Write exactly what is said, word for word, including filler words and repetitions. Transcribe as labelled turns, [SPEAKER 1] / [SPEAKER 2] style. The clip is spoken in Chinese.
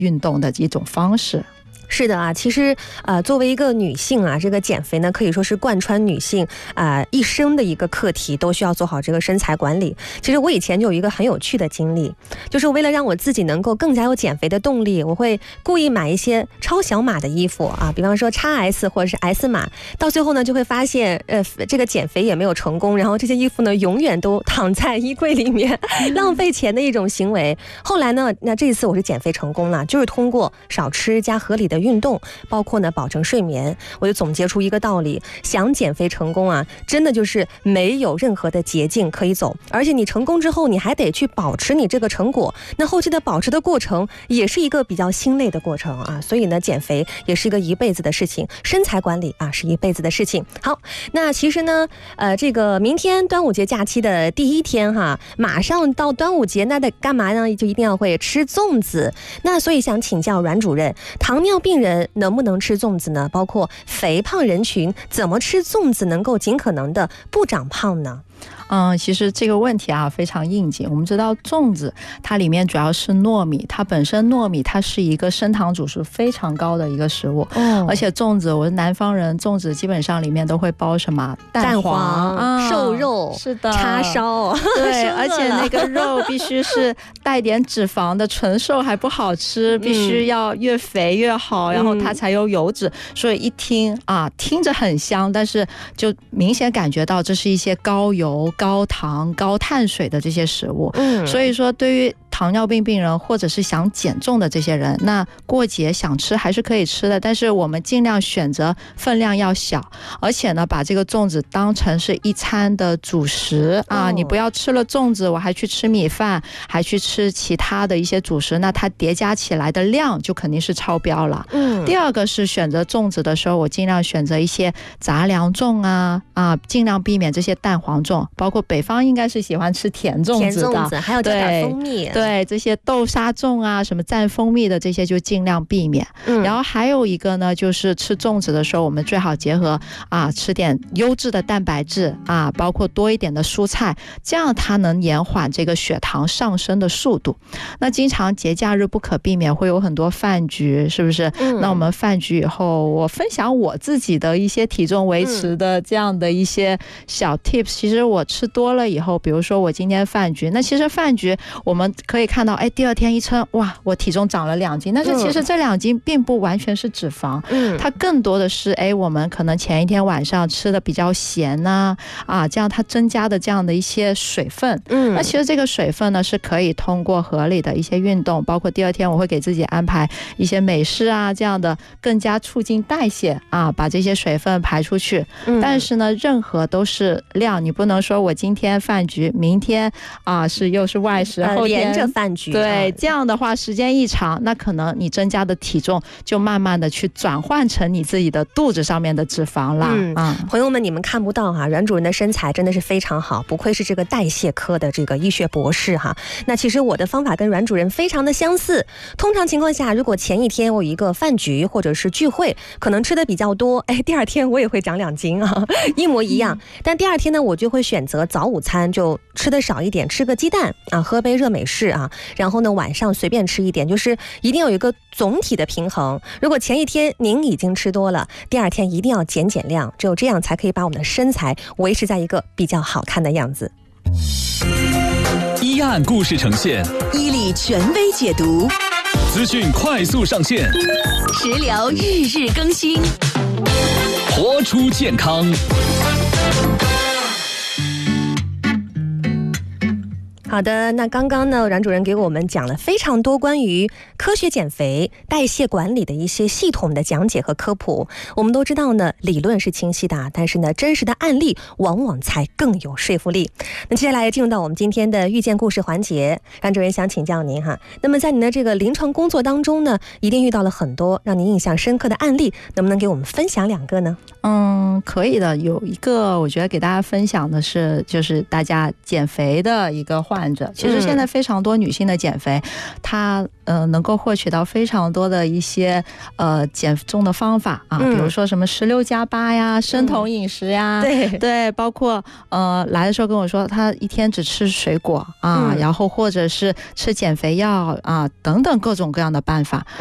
[SPEAKER 1] 运动的一种方式。
[SPEAKER 2] 是的啊，其实呃，作为一个女性啊，这个减肥呢，可以说是贯穿女性啊、呃、一生的一个课题，都需要做好这个身材管理。其实我以前就有一个很有趣的经历，就是为了让我自己能够更加有减肥的动力，我会故意买一些超小码的衣服啊，比方说 X S 或者是 S 码，到最后呢就会发现，呃，这个减肥也没有成功，然后这些衣服呢永远都躺在衣柜里面，浪费钱的一种行为。后来呢，那这一次我是减肥成功了，就是通过少吃加合理的运动，包括呢保证睡眠，我就总结出一个道理：想减肥成功啊，真的就是没有任何的捷径可以走，而且你成功之后，你还得去保持你这个成果，那后期的保持的过程也是一个比较心累的过程啊。所以呢，减肥也是一个一辈子的事情，身材管理啊是一辈子的事情。好，那其实呢，呃，这个明天端午节假期的第一天哈，马上到端午节，那得干嘛呢？就一定要会吃粽子。那所以想请教阮主任，糖尿病人能不能吃粽子呢？包括肥胖人群怎么吃粽子能够尽可能的不长胖呢？
[SPEAKER 1] 嗯，其实这个问题啊非常应景。我们知道粽子它里面主要是糯米，它本身糯米它是一个升糖指数非常高的一个食物，哦、而且粽子我是南方人，粽子基本上里面都会包什么蛋黄、
[SPEAKER 2] 啊、瘦肉，
[SPEAKER 1] 是的，
[SPEAKER 2] 叉烧，
[SPEAKER 1] 对，而且那个肉必须是带点脂肪的，纯瘦还不好吃，必须要越肥越好，嗯、然后它才有油脂。所以一听啊，听着很香，但是就明显感觉到这是一些高油、高糖、高碳水的这些食物。嗯，所以说对于糖尿病病人或者是想减重的这些人，那过节想吃还是可以吃的，但是我们尽量选择分量要小，而且呢把这个粽子当成是一餐的主食啊，哦、你不要吃了粽子我还去吃米饭，还去吃其他的一些主食，那它叠加起来的量就肯定是超标了。嗯，第二个是选择粽子的时候，我尽量选择一些杂粮粽啊啊，尽量避免这些蛋黄粽，包括北方应该是喜欢吃甜粽子的，
[SPEAKER 2] 甜粽子还有加点蜂蜜，
[SPEAKER 1] 对。对，这些豆沙粽啊，什么蘸蜂蜜的这些就尽量避免。嗯，然后还有一个呢，就是吃粽子的时候，我们最好结合啊，吃点优质的蛋白质啊，包括多一点的蔬菜，这样它能延缓这个血糖上升的速度。那经常节假日不可避免会有很多饭局，是不是？嗯，那我们饭局以后，我分享我自己的一些体重维持的这样的一些小 tips。其实我吃多了以后，比如说我今天饭局，那其实饭局我们可以看到，哎，第二天一称，哇，我体重长了两斤，但是其实这两斤并不完全是脂肪，嗯，它更多的是，哎，我们可能前一天晚上吃的比较咸呐、啊，啊，这样它增加的这样的一些水分，嗯，那其实这个水分呢是可以通过合理的一些运动，包括第二天我会给自己安排一些美式啊这样的，更加促进代谢啊，把这些水分排出去。嗯、但是呢，任何都是量，你不能说我今天饭局，明天啊是又是外食，后天
[SPEAKER 2] 连着饭局，
[SPEAKER 1] 对，这样的话时间一长，那可能你增加的体重就慢慢的去转换成你自己的肚子上面的脂肪了。嗯，
[SPEAKER 2] 嗯朋友们，你们看不到哈，阮主任的身材真的是非常好，不愧是这个代谢科的这个医学博士哈。那其实我的方法跟阮主任非常的相似。通常情况下，如果前一天我有一个饭局或者是聚会，可能吃的比较多，哎，第二天我也会长两斤啊，一模一样。但第二天呢，我就会选择早午餐就吃的少一点，吃个鸡蛋啊，喝杯热美式啊，然后呢晚上随便吃一点，就是一定要有一个总体的平衡。如果前一天您已经吃多了，第二天一定要减减量，只有这样才可以把我们的身材维持在一个比较好看的样子。
[SPEAKER 3] 一案故事呈现，
[SPEAKER 4] 伊利权威解读，
[SPEAKER 3] 资讯快速上线，
[SPEAKER 4] 食疗日日更新，
[SPEAKER 3] 活出健康。
[SPEAKER 2] 好的，那刚刚呢，阮主任给我们讲了非常多关于科学减肥、代谢管理的一些系统的讲解和科普。我们都知道呢，理论是清晰的，但是呢，真实的案例往往才更有说服力。那接下来进入到我们今天的遇见故事环节，阮主任想请教您哈，那么在您的这个临床工作当中呢，一定遇到了很多让您印象深刻的案例，能不能给我们分享两个呢？
[SPEAKER 1] 嗯，可以的。有一个我觉得给大家分享的是，就是大家减肥的一个患患者。其实现在非常多女性的减肥，她呃能够获取到非常多的一些呃减重的方法啊，比如说什么十六加八呀、生酮饮食呀，
[SPEAKER 2] 对
[SPEAKER 1] 对，包括呃来的时候跟我说，她一天只吃水果啊，然后或者是吃减肥药啊等等各种各样的办法。